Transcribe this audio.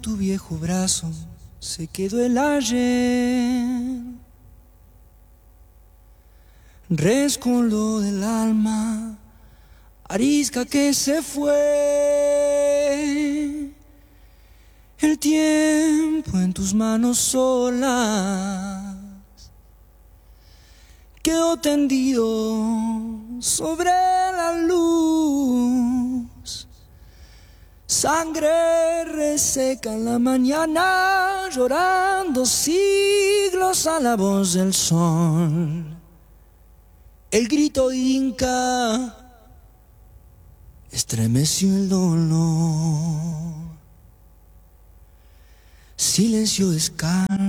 tu viejo brazo se quedó el ayer. Rescoldo del alma, arisca que se fue. El tiempo en tus manos solas quedó tendido sobre la luz. Sangre reseca en la mañana, llorando siglos a la voz del sol. El grito inca estremeció el dolor. Silencio descalzo